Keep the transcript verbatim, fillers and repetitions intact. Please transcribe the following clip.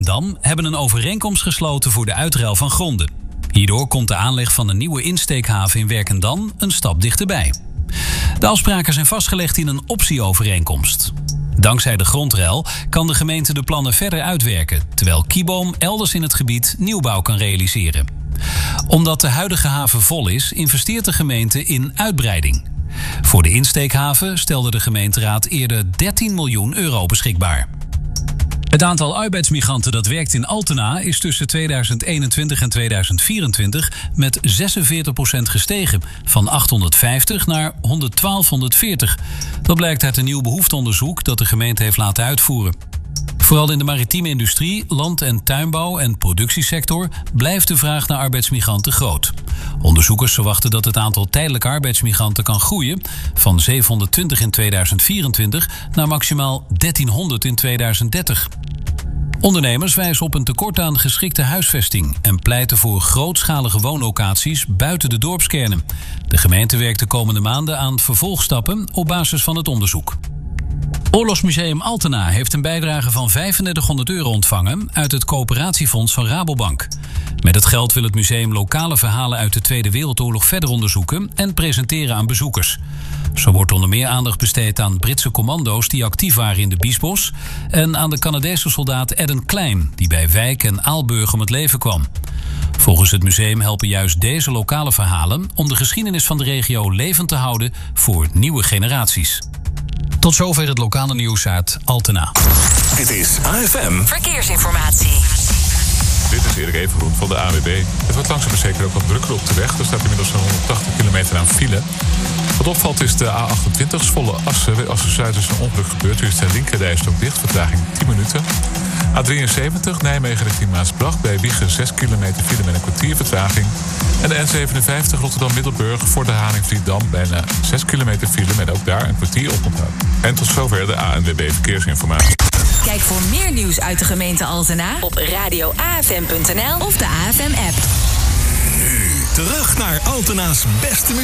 Dam hebben een overeenkomst gesloten voor de uitruil van gronden. Hierdoor komt de aanleg van een nieuwe insteekhaven in Werkendam een stap dichterbij. De afspraken zijn vastgelegd in een optieovereenkomst. Dankzij de grondruil kan de gemeente de plannen verder uitwerken, terwijl Kieboom elders in het gebied nieuwbouw kan realiseren. Omdat de huidige haven vol is, investeert de gemeente in uitbreiding. Voor de insteekhaven stelde de gemeenteraad eerder dertien miljoen euro beschikbaar. Het aantal arbeidsmigranten dat werkt in Altena is tussen tweeduizend eenentwintig en tweeduizend vierentwintig met zesenveertig procent gestegen, van achthonderdvijftig naar twaalfhonderdveertig. Dat blijkt uit een nieuw behoefteonderzoek dat de gemeente heeft laten uitvoeren. Vooral in de maritieme industrie, land- en tuinbouw en productiesector blijft de vraag naar arbeidsmigranten groot. Onderzoekers verwachten dat het aantal tijdelijke arbeidsmigranten kan groeien van zevenhonderdtwintig in tweeduizend vierentwintig naar maximaal dertienhonderd in tweeduizend dertig. Ondernemers wijzen op een tekort aan geschikte huisvesting en pleiten voor grootschalige woonlocaties buiten de dorpskernen. De gemeente werkt de komende maanden aan vervolgstappen op basis van het onderzoek. Oorlogsmuseum Altena heeft een bijdrage van vijfendertighonderd euro ontvangen uit het coöperatiefonds van Rabobank. Met het geld wil het museum lokale verhalen uit de Tweede Wereldoorlog verder onderzoeken en presenteren aan bezoekers. Zo wordt onder meer aandacht besteed aan Britse commando's die actief waren in de Biesbos en aan de Canadese soldaat Eden Klein, die bij Wijk en Aalburg om het leven kwam. Volgens het museum helpen juist deze lokale verhalen om de geschiedenis van de regio levend te houden voor nieuwe generaties. Tot zover het lokale nieuws uit Altena. Dit is A F M Verkeersinformatie. Dit is Erik Evengroen van de A W B. Het wordt langzaam maar zeker ook wat drukker op de weg. Er staat inmiddels zo'n honderdtachtig kilometer aan file. Wat opvalt is de A achtentwintig, Zwolle Assen. Assen Zuid is een ongeluk gebeurd. Nu is de linkerrijstrook dicht, vertraging tien minuten. A drieënzeventig, Nijmegen richting Maasbracht. Bij Wiegen zes kilometer file met een kwartier vertraging. En de N zevenenvijftig, Rotterdam-Middelburg voor de Haring-Vlietdam. Bijna zes kilometer file met ook daar een kwartier op onthoud. En tot zover de A N W B Verkeersinformatie. Kijk voor meer nieuws uit de gemeente Altena op radio A F M punt n l of de A F M-app. Nu terug naar Altena's beste muziek.